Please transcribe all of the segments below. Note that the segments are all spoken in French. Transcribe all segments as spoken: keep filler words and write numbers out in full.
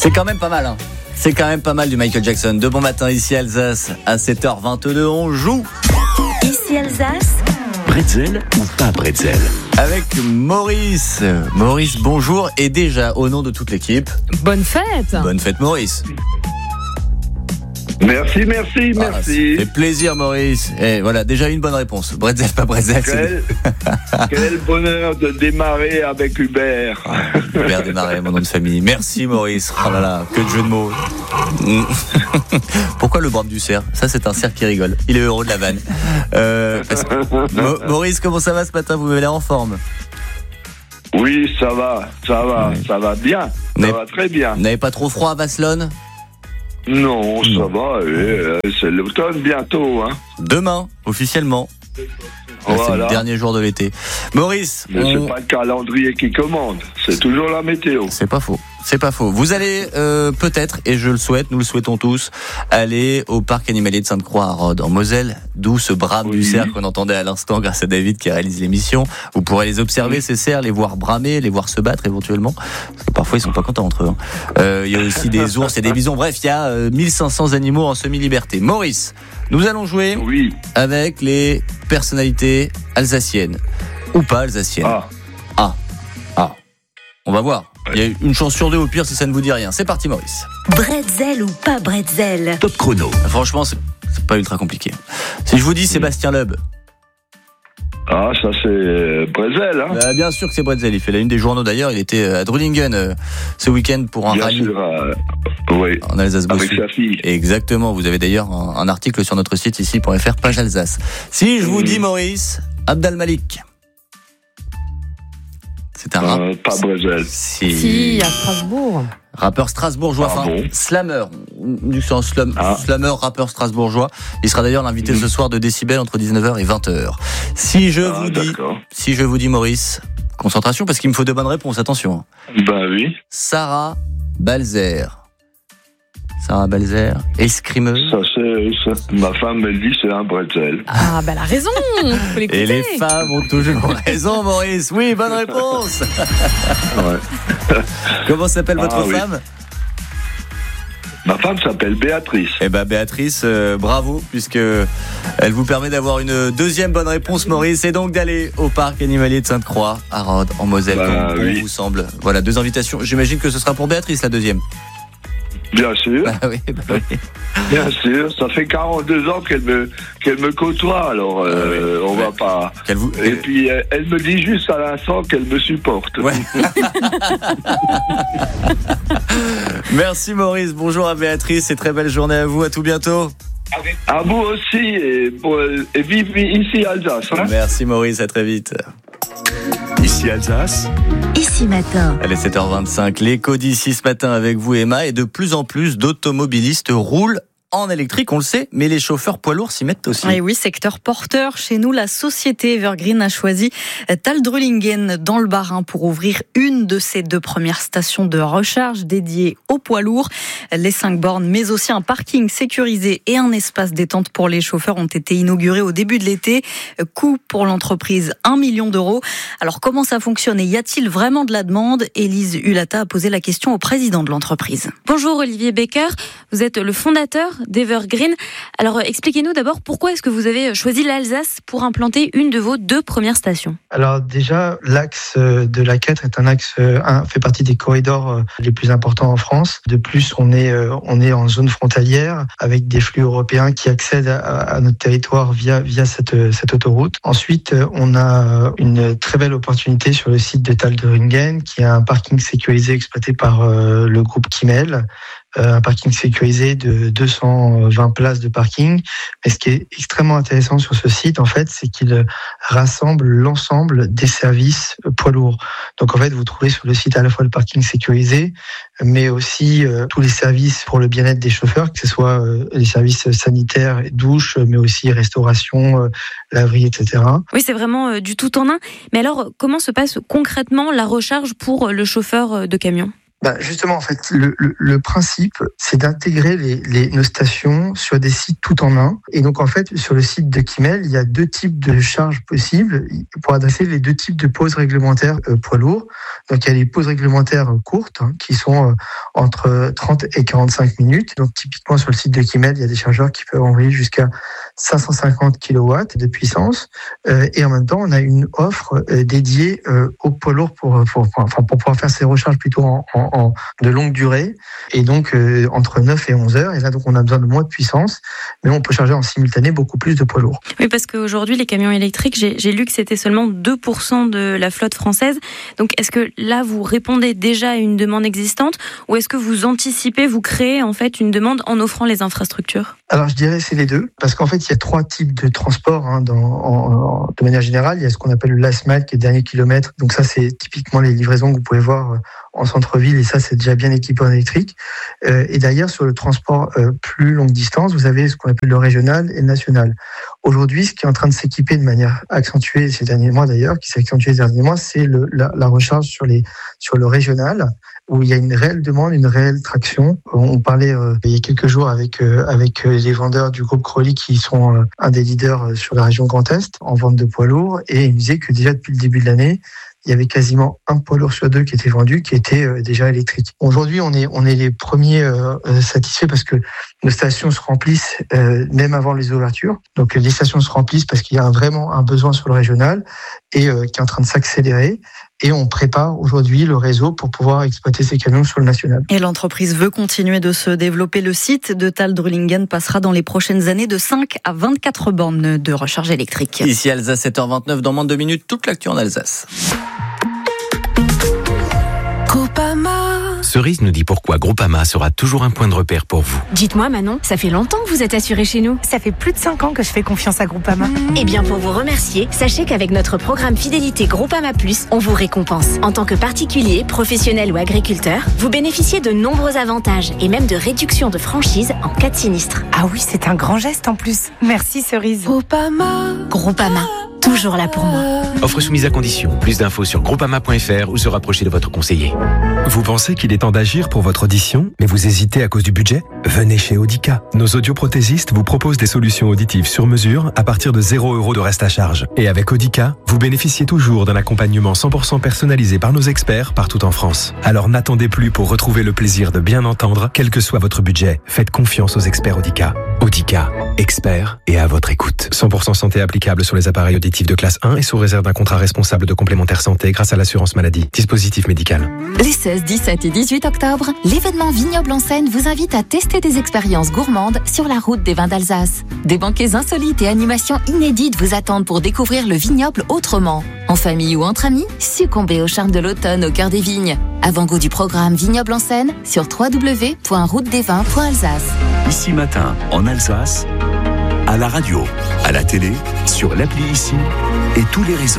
C'est quand même pas mal, hein. C'est quand même pas mal du Michael Jackson. De bon matin, ici Alsace, à sept heures vingt-deux, on joue. Ici Alsace. Bretzel ou pas bretzel? Avec Maurice. Maurice, bonjour. Et déjà, au nom de toute l'équipe, bonne fête. Bonne fête, Maurice. Merci, merci, Ah, merci. ça fait plaisir, Maurice. Et voilà, déjà une bonne réponse. Bretzel, pas Bretzel. Quel, quel bonheur de démarrer avec Hubert. Hubert Desmarais, mon nom de famille. Merci, Maurice. Oh là là, que de jeu de mots. Pourquoi le brame du cerf? Ça, c'est un cerf qui rigole. Il est heureux de la vanne. Euh, parce que... Mo- Maurice, comment ça va ce matin? Vous m'avez l'air en forme. Oui, ça va, ça va, Oui. ça va bien. Mais- Ça va très bien. Vous n'avez pas trop froid à Barcelone? Non, ça Non. va, euh, c'est l'automne bientôt. Hein. Demain, officiellement. Là, c'est le Voilà. dernier jour de l'été. Maurice, Mais on- c'est pas le calendrier qui commande, c'est toujours la météo. c'est pas faux. C'est pas faux. Vous allez euh, peut-être, et je le souhaite, nous le souhaitons tous, aller au parc animalier de Sainte-Croix à Rhodes, en Moselle, d'où ce brame Oui. du cerf qu'on entendait à l'instant grâce à David qui réalise l'émission. Vous pourrez les observer, ces cerfs, les voir bramer, les voir se battre éventuellement, parce que parfois ils sont pas contents entre eux. hein. Euh, Il y a aussi des ours et des bisons. Bref, il y a euh, mille cinq cents animaux en semi-liberté. Maurice, nous allons jouer Oui. avec les personnalités alsaciennes ou pas alsaciennes. Ah, Ah, on va voir. Il y a une chance sur deux au pire si ça ne vous dit rien. C'est parti, Maurice. Bretzel ou pas bretzel? Top chrono. Franchement, c'est, c'est pas ultra compliqué. Si je vous dis Sébastien Loeb, ah, ça c'est euh, Bretzel, hein. bah, bien sûr que c'est Bretzel. Il fait la une des journaux d'ailleurs. Il était à Drulingen euh, ce week-end pour un Bien rallye sûr, euh, oui, en Alsace avec Bossue. sa fille. Exactement. Vous avez d'ailleurs un, un article sur notre site ici point f r page Alsace. Si je vous Mhm. dis Maurice, Abdel Malik. C'est un rap- Euh, pas Bretzel. Si. Si, à Strasbourg. Rappeur strasbourgeois, Ah enfin bon slammer, du c'est un slam, Ah. slammer, rappeur strasbourgeois. Il sera d'ailleurs l'invité Mhm. ce soir de Décibel entre dix-neuf heures et vingt heures. Si je Ah, vous dis, d'accord. si je vous dis Maurice, concentration parce qu'il me faut de bonnes réponses, attention. Ben oui, Sarah Balzer. Sarah Balzer, escrimeuse. ça c'est, ça- ma femme me dit c'est un Bretzel. Ah, bah, elle a raison. Faut l'écouter. Et les femmes ont toujours raison, Maurice. Oui, bonne réponse. Ouais. Comment s'appelle votre Ah, oui. femme? Ma femme s'appelle Béatrice. Eh ben Béatrice, euh, bravo, puisque elle vous permet d'avoir une deuxième bonne réponse, Maurice, et donc d'aller au parc animalier de Sainte-Croix à Rhodes, en Moselle, Bah, comme bon oui. vous semble. Voilà, deux invitations. J'imagine que ce sera pour Béatrice la deuxième. Bien sûr, Bah oui, bah oui. bien sûr. Ça fait quarante-deux ans qu'elle me, qu'elle me côtoie, alors euh, on va Ouais. pas. Qu'elle vous... Et puis elle, elle me dit juste à l'instant qu'elle me supporte. Ouais. Merci Maurice, bonjour à Béatrice et très belle journée à vous, à tout bientôt. À vous aussi, et, bon, et vive ici Alsace. Hein. Merci Maurice, à très vite. Ici Alsace. Ici matin. Allez, sept heures vingt-cinq, l'écho d'ici ce matin avec vous Emma, et de plus en plus d'automobilistes roulent en électrique, on le sait, mais les chauffeurs poids lourds s'y mettent aussi. Et oui, secteur porteur. Chez nous, la société Evergreen a choisi Taldrulingen dans le Bas-Rhin pour ouvrir une de ses deux premières stations de recharge dédiées aux poids lourds. Les cinq bornes, mais aussi un parking sécurisé et un espace détente pour les chauffeurs ont été inaugurés au début de l'été. Coût pour l'entreprise, un million d'euros. Alors, comment ça fonctionne et y a-t-il vraiment de la demande? Élise Hulata a posé la question au président de l'entreprise. Bonjour Olivier Becker, vous êtes le fondateur d'Evergreen. Alors expliquez-nous d'abord pourquoi est-ce que vous avez choisi l'Alsace pour implanter une de vos deux premières stations? Alors déjà, l'axe de l'A quatre est un axe, un, fait partie des corridors les plus importants en France. De plus, on est, on est en zone frontalière avec des flux européens qui accèdent à, à notre territoire via, via cette, cette autoroute. Ensuite, on a une très belle opportunité sur le site de Taldrulingen, qui est un parking sécurisé exploité par le groupe Kimmel. Un parking sécurisé de deux cent vingt places de parking. Mais ce qui est extrêmement intéressant sur ce site, en fait, c'est qu'il rassemble l'ensemble des services poids lourds. Donc, en fait, vous trouvez sur le site à la fois le parking sécurisé, mais aussi euh, tous les services pour le bien-être des chauffeurs, que ce soit euh, les services sanitaires, douches, mais aussi restauration, euh, laverie, et cetera. Oui, c'est vraiment euh, du tout en un. Mais alors, comment se passe concrètement la recharge pour le chauffeur de camion ? Ben justement, en fait, le, le, le principe, c'est d'intégrer les, les, nos stations sur des sites tout en un. Et donc, en fait, sur le site de Kimel, il y a deux types de charges possibles pour adresser les deux types de pauses réglementaires euh, poids lourds. Donc, il y a les pauses réglementaires courtes, hein, qui sont euh, entre trente et quarante-cinq minutes. Donc, typiquement, sur le site de Kimel, il y a des chargeurs qui peuvent envoyer jusqu'à cinq cent cinquante kilowatts de puissance. Euh, et en même temps, on a une offre euh, dédiée euh, au poids lourd pour, pour, pour, enfin, pour pouvoir faire ces recharges plutôt en, en, en de longue durée. Et donc, euh, entre neuf et onze heures. Et là, donc, on a besoin de moins de puissance. Mais on peut charger en simultané beaucoup plus de poids lourds. Oui, parce qu'aujourd'hui, les camions électriques, j'ai, j'ai lu que c'était seulement deux pour cent de la flotte française. Donc, est-ce que là, vous répondez déjà à une demande existante ou est-ce que vous anticipez, vous créez en fait une demande en offrant les infrastructures ? Alors, je dirais c'est les deux. Parce qu'en fait, il y a trois types de transport. Hein, dans, en, en, de manière générale, il y a ce qu'on appelle le last mile, qui est le dernier kilomètre. Donc ça, c'est typiquement les livraisons que vous pouvez voir en centre-ville. Et ça, c'est déjà bien équipé en électrique. Euh, et d'ailleurs, sur le transport euh, plus longue distance, vous avez ce qu'on appelle le régional et le national. Aujourd'hui, ce qui est en train de s'équiper de manière accentuée ces derniers mois d'ailleurs, qui s'est accentué ces derniers mois, c'est le, la, la recharge sur, les, sur le régional, où il y a une réelle demande, une réelle traction. On parlait euh, il y a quelques jours avec euh, avec les vendeurs du groupe Crowley qui sont euh, un des leaders sur la région Grand Est en vente de poids lourds, et ils me disaient que déjà depuis le début de l'année, il y avait quasiment un poids lourd sur deux qui était vendu, qui était euh, déjà électrique. Aujourd'hui, on est on est les premiers euh, satisfaits parce que nos stations se remplissent euh, même avant les ouvertures. Donc les stations se remplissent parce qu'il y a vraiment un besoin sur le régional et euh, qui est en train de s'accélérer. Et on prépare aujourd'hui le réseau pour pouvoir exploiter ces camions sur le national. Et l'entreprise veut continuer de se développer. Le site de Taldrulingen passera dans les prochaines années de cinq à vingt-quatre bornes de recharge électrique. Ici Alsace, sept heures vingt-neuf, dans moins de deux minutes, toute l'actu en Alsace. Cerise nous dit pourquoi Groupama sera toujours un point de repère pour vous. Dites-moi Manon, ça fait longtemps que vous êtes assurée chez nous. Ça fait plus de cinq ans que je fais confiance à Groupama. Eh bien pour vous remercier, sachez qu'avec notre programme Fidélité Groupama Plus, on vous récompense. En tant que particulier, professionnel ou agriculteur, vous bénéficiez de nombreux avantages et même de réductions de franchise en cas de sinistre. Ah oui, c'est un grand geste en plus. Merci Cerise. Groupama. Groupama. Toujours là pour moi. Offre soumise à condition. Plus d'infos sur groupama point f r ou se rapprocher de votre conseiller. Vous pensez qu'il est temps d'agir pour votre audition, mais vous hésitez à cause du budget ? Venez chez Audica. Nos audioprothésistes vous proposent des solutions auditives sur mesure à partir de zéro euro de reste à charge. Et avec Audica, vous bénéficiez toujours d'un accompagnement cent pour cent personnalisé par nos experts partout en France. Alors n'attendez plus pour retrouver le plaisir de bien entendre, quel que soit votre budget. Faites confiance aux experts Audica. Audica, experts et à votre écoute. cent pour cent santé applicable sur les appareils auditifs de classe un et sous réserve d'un contrat responsable de complémentaire santé grâce à l'assurance maladie. Dispositif médical. Les seize, dix-sept et dix-huit octobre, l'événement Vignoble en Seine vous invite à tester des expériences gourmandes sur la route des vins d'Alsace. Des banquets insolites et animations inédites vous attendent pour découvrir le vignoble autrement. En famille ou entre amis, succombez au charme de l'automne au cœur des vignes. Avant-goût du programme Vignoble en Seine sur w w w point route des vins point alsace. Ici Matin, en Alsace, à la radio, à la télé, sur l'appli Ici et tous les réseaux.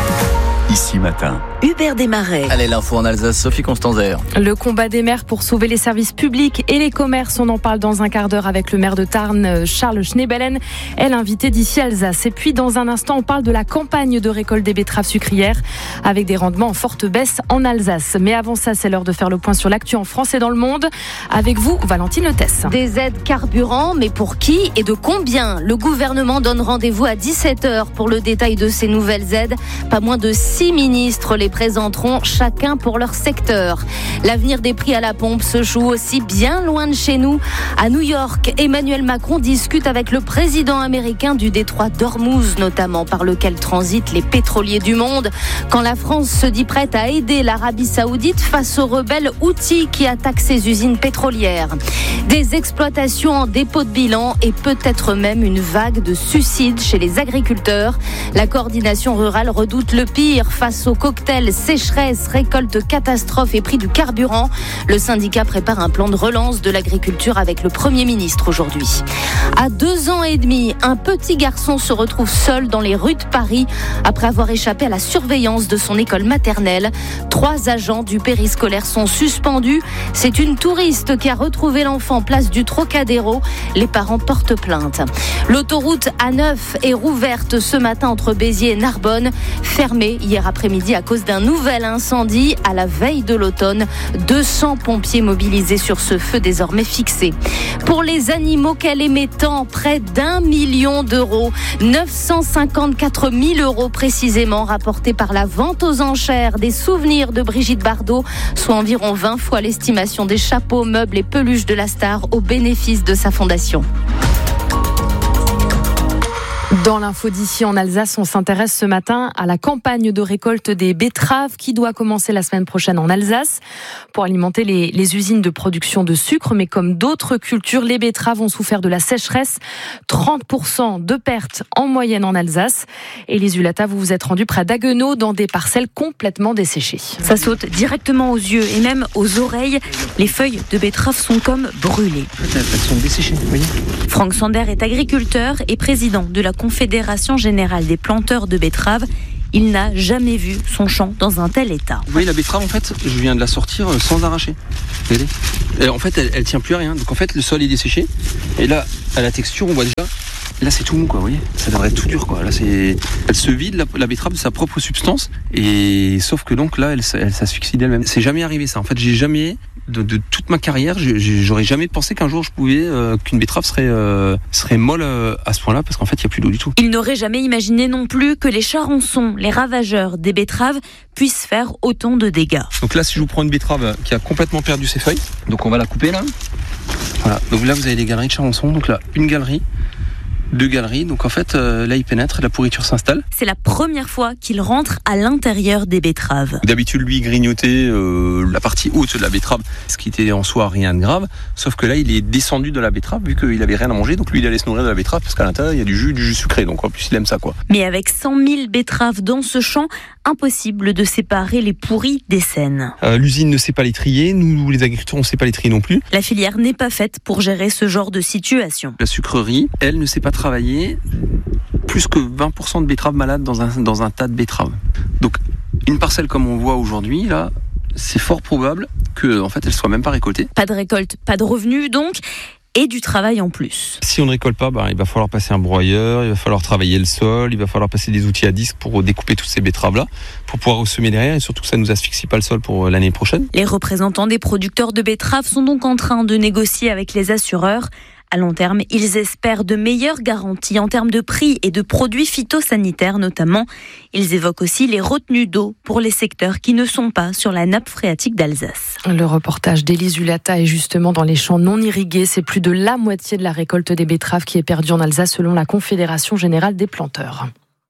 Ici Matin. Hubert Desmarais. Allez, l'info en Alsace, Sophie Constanzer. Le combat des maires pour sauver les services publics et les commerces, on en parle dans un quart d'heure avec le maire de Tarn, Charles Schneebelen, elle invitée d'ici Alsace. Et puis dans un instant, on parle de la campagne de récolte des betteraves sucrières avec des rendements en forte baisse en Alsace. Mais avant ça, c'est l'heure de faire le point sur l'actu en France et dans le monde. Avec vous, Valentine Leutesse. Des aides carburant, mais pour qui et de combien ? Le gouvernement donne rendez-vous à dix-sept heures pour le détail de ces nouvelles aides. Pas moins de six ministres les présenteront, chacun pour leur secteur. L'avenir des prix à la pompe se joue aussi bien loin de chez nous. À New York, Emmanuel Macron discute avec le président américain du détroit d'Ormuz, notamment par lequel transitent les pétroliers du monde. Quand la France se dit prête à aider l'Arabie Saoudite face aux rebelles Houthis qui attaquent ses usines pétrolières. Des exploitations en dépôt de bilan et peut-être même une vague de suicides chez les agriculteurs. La coordination rurale redoute le pire face au cocktail sécheresse, récolte catastrophe et prix du carburant. Le syndicat prépare un plan de relance de l'agriculture avec le Premier ministre aujourd'hui. À deux ans et demi, un petit garçon se retrouve seul dans les rues de Paris après avoir échappé à la surveillance de son école maternelle. Trois agents du périscolaire sont suspendus. C'est une touriste qui a retrouvé l'enfant place du Trocadéro. Les parents portent plainte. L'autoroute A neuf est rouverte ce matin entre Béziers et Narbonne, fermée hier hier après-midi à cause d'un nouvel incendie à la veille de l'automne. deux cents pompiers mobilisés sur ce feu désormais fixé. Pour les animaux qu'elle aimait tant, près d'un million d'euros, neuf cent cinquante-quatre mille euros précisément rapportés par la vente aux enchères des souvenirs de Brigitte Bardot, soit environ vingt fois l'estimation des chapeaux, meubles et peluches de la star au bénéfice de sa fondation. Dans l'info d'ici en Alsace, on s'intéresse ce matin à la campagne de récolte des betteraves qui doit commencer la semaine prochaine en Alsace pour alimenter les, les usines de production de sucre. Mais comme d'autres cultures, les betteraves ont souffert de la sécheresse. trente pour cent de pertes en moyenne en Alsace. Et les Ulata, vous vous êtes rendus près d'Haguenau dans des parcelles complètement desséchées. Ça saute directement aux yeux et même aux oreilles. Les feuilles de betteraves sont comme brûlées. Elles sont desséchées, vous voyez. Franck Sander est agriculteur et président de la Confédération Générale des Planteurs de Betteraves. Il n'a jamais vu son champ dans un tel état. Vous voyez la betterave, en fait, je viens de la sortir sans arracher. Vous voyez et en fait, elle, elle tient plus à rien. Donc en fait, le sol est desséché. Et là, à la texture, on voit déjà. Là, c'est tout mou, quoi. Vous voyez, ça devrait être tout dur, quoi. Là, c'est, elle se vide la, la betterave de sa propre substance. Et sauf que donc là, elle, elle s'asphyxie d'elle-même. C'est jamais arrivé ça. En fait, j'ai jamais de, de toute ma carrière, j'aurais jamais pensé qu'un jour je pouvais euh, qu'une betterave serait euh, serait molle euh, à ce point-là, parce qu'en fait, il y a plus d'eau du tout. Il n'aurait jamais imaginé non plus que les charançons, les ravageurs des betteraves, puissent faire autant de dégâts. Donc là, si je vous prends une betterave qui a complètement perdu ses feuilles, donc on va la couper là. Voilà. Donc là, vous avez des galeries de charançons. Donc là, une galerie. Deux galeries, donc en fait euh, là il pénètre, la pourriture s'installe. C'est la première fois qu'il rentre à l'intérieur des betteraves. D'habitude lui il grignotait euh, la partie haute de la betterave, ce qui était en soi rien de grave, sauf que là il est descendu de la betterave vu qu'il avait rien à manger, donc lui il allait se nourrir de la betterave parce qu'à l'intérieur il y a du jus, du jus sucré, donc en plus il aime ça quoi. Mais avec cent mille betteraves dans ce champ, impossible de séparer les pourris des saines. Euh, l'usine ne sait pas les trier, nous les agriculteurs on ne sait pas les trier non plus. La filière n'est pas faite pour gérer ce genre de situation. La sucrerie, elle ne sait pas travailler plus que vingt pour cent de betteraves malades dans un, dans un tas de betteraves. Donc une parcelle comme on voit aujourd'hui, là, c'est fort probable qu'en en fait elle soit même pas récoltée. Pas de récolte, pas de revenus donc, et du travail en plus. Si on ne récolte pas, bah, il va falloir passer un broyeur, il va falloir travailler le sol, il va falloir passer des outils à disque pour découper toutes ces betteraves-là, pour pouvoir semer derrière, et surtout que ça ne nous asphyxie pas le sol pour l'année prochaine. Les représentants des producteurs de betteraves sont donc en train de négocier avec les assureurs. À long terme, ils espèrent de meilleures garanties en termes de prix et de produits phytosanitaires notamment. Ils évoquent aussi les retenues d'eau pour les secteurs qui ne sont pas sur la nappe phréatique d'Alsace. Le reportage d'Élise Ulata est justement dans les champs non irrigués. C'est plus de la moitié de la récolte des betteraves qui est perdue en Alsace selon la Confédération Générale des Planteurs.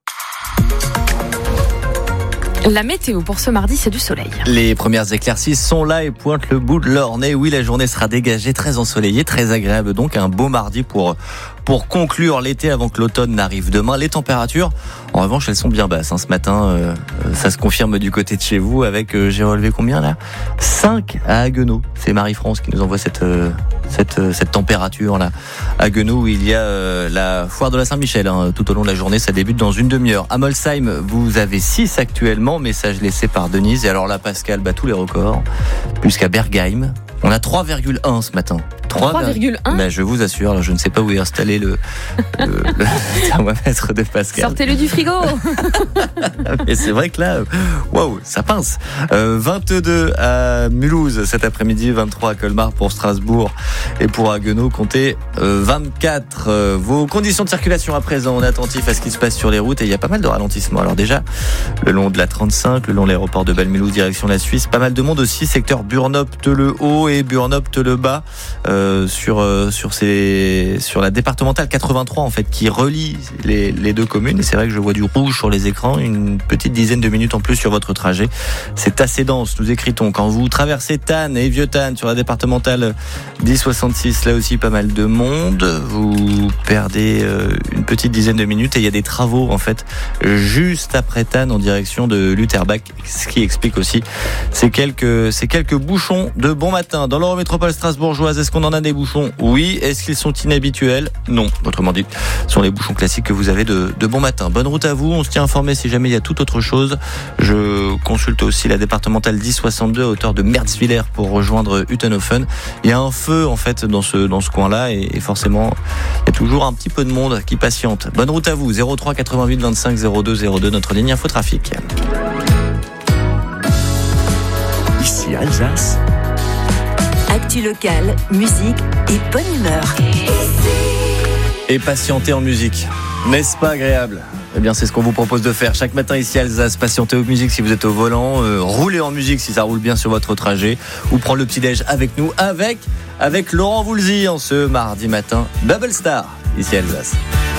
La météo pour ce mardi, c'est du soleil. Les premières éclaircies sont là et pointent le bout de leur nez. Oui, la journée sera dégagée, très ensoleillée, très agréable. Donc un beau mardi pour, pour conclure l'été avant que l'automne n'arrive demain. Les températures, en revanche, elles sont bien basses. Hein. Ce matin, euh, ça se confirme du côté de chez vous avec, euh, j'ai relevé combien là ? cinq à Haguenau. C'est Marie-France qui nous envoie cette... Euh, Cette, cette température là à Haguenau où il y a euh, la foire de la Saint-Michel hein, tout au long de la journée, ça débute dans une demi-heure. À Molsheim, vous avez six actuellement, message laissé par Denise. Et alors là, Pascal bat tous les records, jusqu'à Bergheim. On a trois virgule un ce matin. trois virgule un ben, je vous assure, alors je ne sais pas où est installé le, le, le thermomètre de Pascal. Sortez-le du frigo. Mais c'est vrai que là, waouh, ça pince. Euh, vingt-deux à Mulhouse cet après-midi, vingt-trois à Colmar pour Strasbourg et pour Haguenau, comptez euh, vingt-quatre. Euh, vos conditions de circulation à présent, on est attentif à ce qui se passe sur les routes et il y a pas mal de ralentissements. Alors déjà, le long de la trente-cinq, le long de l'aéroport de Bâle-Mulhouse, direction la Suisse, pas mal de monde aussi, secteur Burnop-Tele-Haut et Burnop-Tele-Bas. Euh, sur euh, sur ces sur la départementale quatre-vingt-trois en fait qui relie les les deux communes et c'est vrai que je vois du rouge sur les écrans, une petite dizaine de minutes en plus sur votre trajet. C'est assez dense, nous écrit-on. Quand vous traversez Tannes et Vieux-Tannes sur la départementale dix soixante-six, là aussi pas mal de monde, vous perdez euh, une petite dizaine de minutes et il y a des travaux en fait juste après Tannes en direction de Lutterbach, ce qui explique aussi ces quelques ces quelques bouchons de bon matin dans l'Eurométropole strasbourgeoise. Est-ce qu'on en en a des bouchons, oui. Est-ce qu'ils sont inhabituels ? Non. Autrement dit, ce sont les bouchons classiques que vous avez de, de bon matin. Bonne route à vous. On se tient informé si jamais il y a toute autre chose. Je consulte aussi la départementale dix soixante-deux à hauteur de Merzwiller pour rejoindre Utenhofen. Il y a un feu en fait dans ce, dans ce coin-là et, et forcément il y a toujours un petit peu de monde qui patiente. Bonne route à vous. zéro trois quatre-vingt-huit vingt-cinq zéro deux zéro deux, notre ligne Infotrafic. Ici Alsace. Actu locale, musique et bonne humeur. Et patienter en musique. N'est-ce pas agréable ? Eh bien, c'est ce qu'on vous propose de faire chaque matin ici à Alsace. Patienter aux musiques si vous êtes au volant, euh, rouler en musique si ça roule bien sur votre trajet, ou prendre le petit-déj avec nous, avec, avec Laurent Voulzy en ce mardi matin. Bubble Star, ici à Alsace.